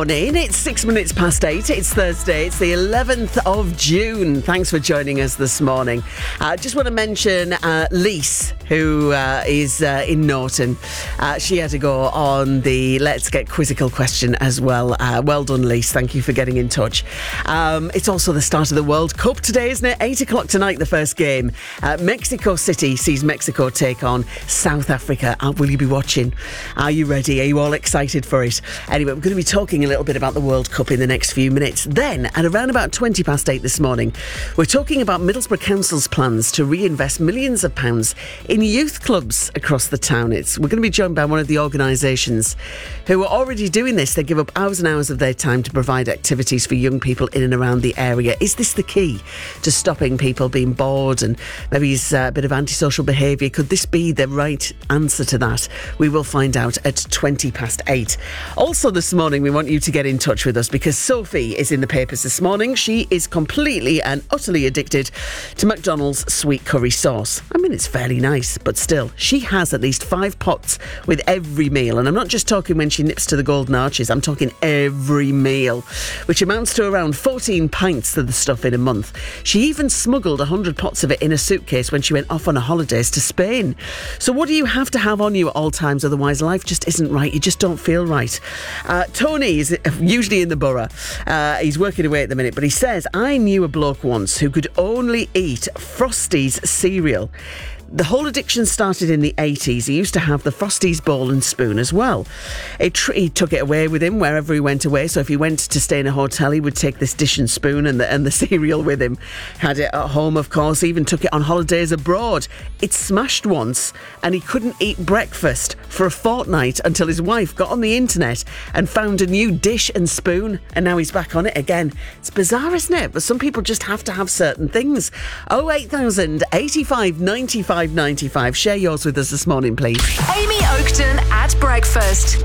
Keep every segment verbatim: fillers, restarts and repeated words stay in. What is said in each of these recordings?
morning. It's six minutes past eight. It's Thursday. It's the eleventh of June. Thanks for joining us this morning. I uh, just want to mention uh, Lise, who uh, is uh, in Norton. Uh, she had to go on the Let's Get Quizzical question as well. Uh, well done, Lise. Thank you for getting in touch. Um, it's also the start of the World Cup today, isn't it? Eight o'clock tonight, the first game. Uh, Mexico City sees Mexico take on South Africa. Uh, will you be watching? Are you ready? Are you all excited for it? Anyway, we're going to be talking a little bit about the World Cup in the next few minutes. Then, at around about twenty past eight this morning, we're talking about Middlesbrough Council's plans to reinvest millions of pounds in youth clubs across the town. It's, we're going to be joined by one of the organisations who are already doing this. They give up hours and hours of their time to provide activities for young people in and around the area. Is this the key to stopping people being bored and maybe a bit of antisocial behaviour? Could this be the right answer to that? We will find out at twenty past eight. Also this morning, we want you to get in touch with us because Sophie is in the papers this morning. She is completely and utterly addicted to McDonald's sweet curry sauce. I mean, it's fairly nice, but still, she has at least five pots with every meal. And I'm not just talking when she nips to the Golden Arches, I'm talking every meal, which amounts to around fourteen pints of the stuff in a month. She even smuggled one hundred pots of it in a suitcase when she went off on her holidays to Spain. So what do you have to have on you at all times? Otherwise, life just isn't right. You just don't feel right. Uh, Tony is usually in the borough. Uh, he's working away at the minute, but he says, I knew a bloke once who could only eat Frosties cereal. The whole addiction started in the eighties. He used to have the Frosties bowl and spoon as well. It tr- he took it away with him wherever he went away. So if he went to stay in a hotel, he would take this dish and spoon and the, and the cereal with him. Had it at home, of course. He even took it on holidays abroad. It smashed once and he couldn't eat breakfast for a fortnight until his wife got on the internet and found a new dish and spoon, and now he's back on it again. It's bizarre, isn't it? But some people just have to have certain things. oh eight thousand eighty-five ninety-five ninety-five. Share yours with us this morning, please. Amy Oakton at breakfast.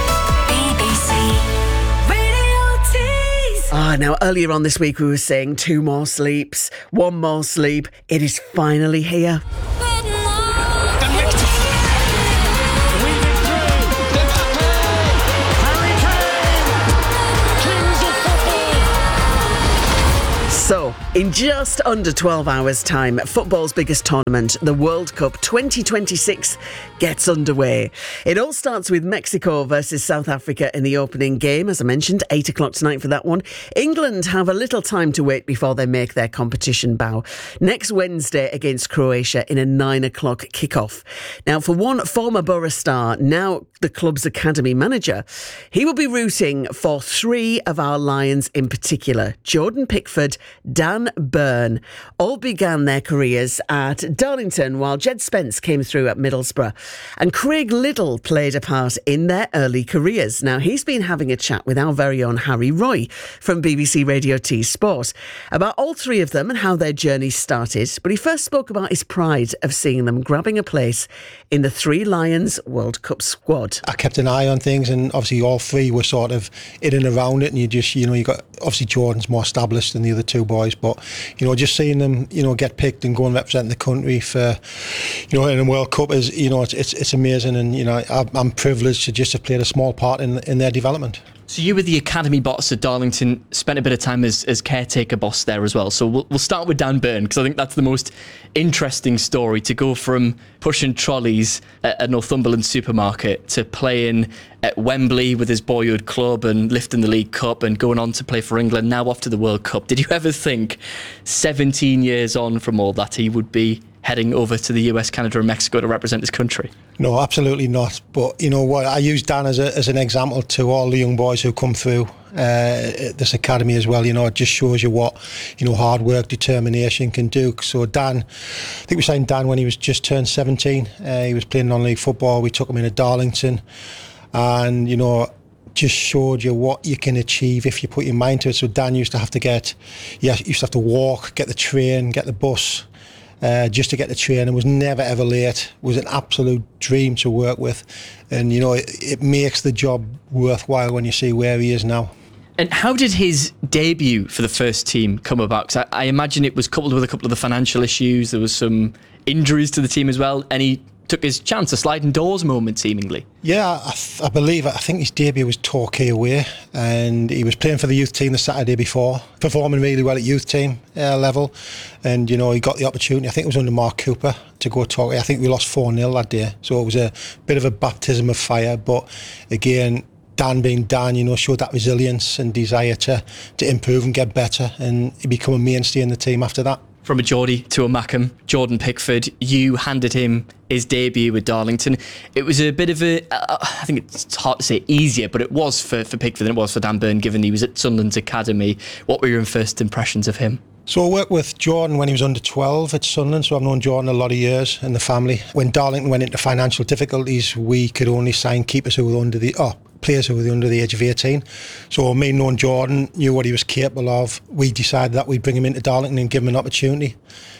B B C Radio Tees. Ah, now earlier on this week we were saying two more sleeps, one more sleep. It is finally here. So, in just under twelve hours' time, football's biggest tournament, the World Cup twenty twenty-six, gets underway. It all starts with Mexico versus South Africa in the opening game, as I mentioned, eight o'clock tonight for that one. England have a little time to wait before they make their competition bow. Next Wednesday against Croatia in a nine o'clock kickoff. Now, for one former Borough star, now the club's academy manager, he will be rooting for three of our Lions in particular: Jordan Pickford, Dan Burn. All began their careers at Darlington, while Jed Spence came through at Middlesbrough. And Craig Liddell played a part in their early careers. Now, he's been having a chat with our very own Harry Roy from B B C Radio T Sport about all three of them and how their journey started. But he first spoke about his pride of seeing them grabbing a place in the Three Lions World Cup squad. I kept an eye on things, and obviously all three were sort of in and around it, and you just, you know, you got, obviously Jordan's more established than the other two boys, but, you know, just seeing them, you know, get picked and go and represent the country for, you know, in a World Cup is, you know, it's it's, it's amazing, and, you know, I, I'm privileged to just have played a small part in in their development. So you were the academy boss at Darlington, spent a bit of time as, as caretaker boss there as well. So we'll, we'll start with Dan Burn, because I think that's the most interesting story, to go from pushing trolleys at a Northumberland supermarket to playing at Wembley with his boyhood club and lifting the League Cup and going on to play for England, now off to the World Cup. Did you ever think seventeen years on from all that he would be heading over to the U S, Canada and Mexico to represent his country? No, absolutely not. But, you know what, I use Dan as, a, as an example to all the young boys who come through uh, this academy as well. You know, it just shows you what, you know, hard work, determination can do. So Dan, I think we signed Dan when he was just turned seventeen. Uh, he was playing non-league football. We took him in at Darlington, and, you know, just showed you what you can achieve if you put your mind to it. So Dan used to have to get, yeah, used to have to walk, get the train, get the bus, uh, just to get the train, and was never ever late. Was an absolute dream to work with, and, you know, it, it makes the job worthwhile when you see where he is now. And how did his debut for the first team come about? Because I, I imagine it was coupled with a couple of the financial issues. There was some injuries to the team as well. Any took his chance, a sliding doors moment seemingly. Yeah, I, th- I believe I think his debut was Torquay away, and he was playing for the youth team the Saturday before, performing really well at youth team uh, level, and you know he got the opportunity. I think it was under Mark Cooper to go Torquay. I think we lost four nil that day, so it was a bit of a baptism of fire. But again, Dan being Dan, you know, showed that resilience and desire to to improve and get better, and he became a mainstay in the team after that. From a Geordie to a Mackem, Jordan Pickford, you handed him his debut with Darlington. It was a bit of a, uh, I think it's hard to say easier, but it was for, for Pickford than it was for Dan Burn, given he was at Sunderland's academy. What were your first impressions of him? So I worked with Jordan when he was under twelve at Sunderland, so I've known Jordan a lot of years in the family. When Darlington went into financial difficulties, we could only sign keepers who were under the, oh, players who were under the age of eighteen. So me knowing Jordan, knew what he was capable of, we decided that we'd bring him into Darlington and give him an opportunity.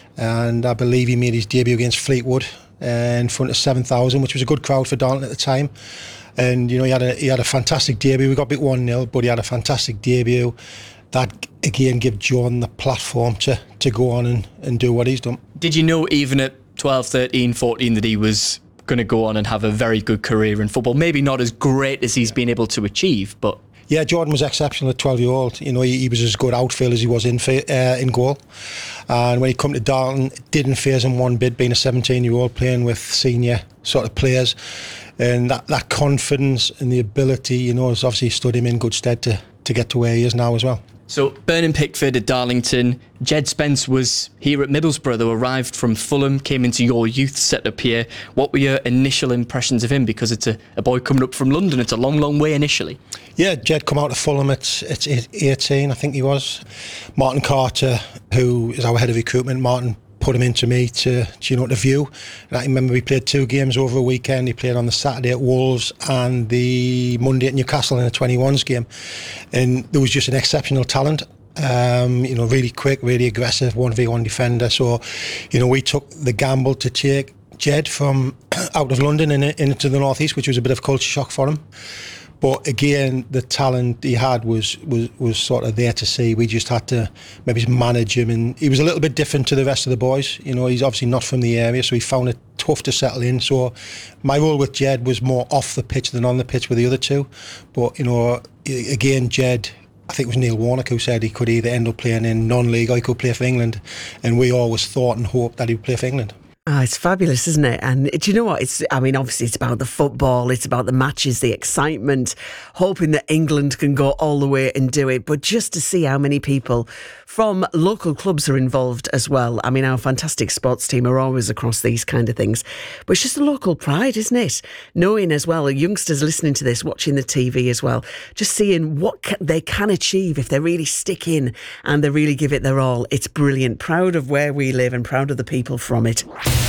And I believe he made his debut against Fleetwood uh, in front of seven thousand, which was a good crowd for Darlington at the time. And you know, he had a he had a fantastic debut. We got beat one nil, but he had a fantastic debut. That again gave Jordan the platform to, to go on and, and do what he's done. Did you know even at twelve, thirteen, fourteen that he was going to go on and have a very good career in football? Maybe not as great as he's been able to achieve, but... Yeah, Jordan was exceptional at twelve-year-old. You know, he, he was as good outfield as he was in uh, in goal. And when he come to Darlington, it didn't faze him one bit, being a seventeen-year-old playing with senior sort of players. And that, that confidence and the ability, you know, has obviously stood him in good stead to, to get to where he is now as well. So, Burnham Pickford at Darlington. Jed Spence was here at Middlesbrough, though, arrived from Fulham, came into your youth setup here. What were your initial impressions of him? Because it's a, a boy coming up from London. It's a long, long way initially. Yeah, Jed come out of Fulham at, at eighteen, I think he was. Martin Carter, who is our head of recruitment, Martin put him into me to, to, you know, to view. And I remember we played two games over a weekend. He played on the Saturday at Wolves and the Monday at Newcastle in a twenty-ones game. And there was just an exceptional talent. Um, you know, really quick, really aggressive, one v one defender. So, you know, we took the gamble to take Jed from out of London and into the North East, which was a bit of culture shock for him. But again, the talent he had was, was was sort of there to see. We just had to maybe manage him, and he was a little bit different to the rest of the boys. You know, he's obviously not from the area, so he found it tough to settle in. So my role with Jed was more off the pitch than on the pitch with the other two. But, you know, again, Jed, I think it was Neil Warnock who said he could either end up playing in non-league or he could play for England. And we always thought and hoped that he would play for England. Ah, it's fabulous, isn't it? And do you know what? It's, I mean, obviously it's about the football, it's about the matches, the excitement, hoping that England can go all the way and do it. But just to see how many people from local clubs are involved as well. I mean, our fantastic sports team are always across these kind of things. But it's just a local pride, isn't it? Knowing as well, youngsters listening to this, watching the T V as well, just seeing what ca- they can achieve if they really stick in and they really give it their all. It's brilliant. Proud of where we live and proud of the people from it.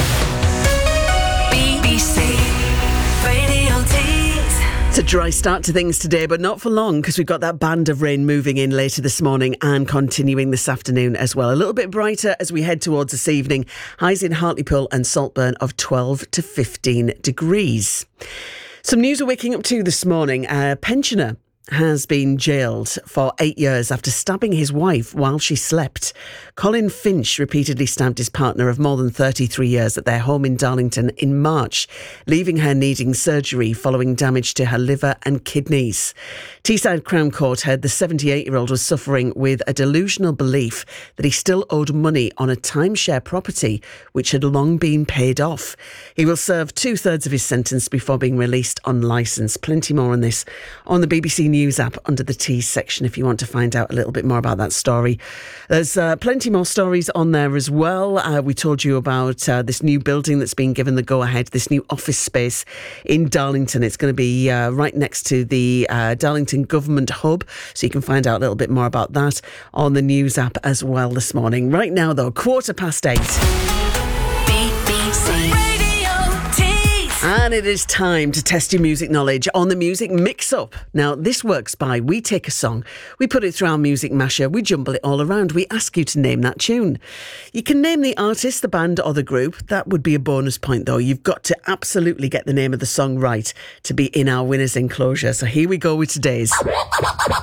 B B C Radio Tees. It's a dry start to things today, but not for long, because we've got that band of rain moving in later this morning and continuing this afternoon as well. A little bit brighter as we head towards this evening. Highs in Hartlepool and Saltburn of twelve to fifteen degrees. Some news we're waking up to this morning. A pensioner has been jailed for eight years after stabbing his wife while she slept. Colin Finch repeatedly stabbed his partner of more than thirty-three years at their home in Darlington in March, leaving her needing surgery following damage to her liver and kidneys. Teesside Crown Court heard the seventy-eight-year-old was suffering with a delusional belief that he still owed money on a timeshare property which had long been paid off. He will serve two-thirds of his sentence before being released on licence. Plenty more on this on the B B C News app under the Tees section if you want to find out a little bit more about that story. There's uh, plenty more stories on there as well. Uh, we told you about uh, this new building that's been given the go-ahead, this new office space in Darlington. It's going to be uh, right next to the uh, Darlington Government Hub, so you can find out a little bit more about that on the News app as well this morning. Right now, though, quarter past eight. B B C Radio Tees. And it is time to test your music knowledge on the Music Mix-Up. Now, this works by we take a song, we put it through our music masher, we jumble it all around, we ask you to name that tune. You can name the artist, the band or the group. That would be a bonus point, though. You've got to absolutely get the name of the song right to be in our winner's enclosure. So here we go with today's.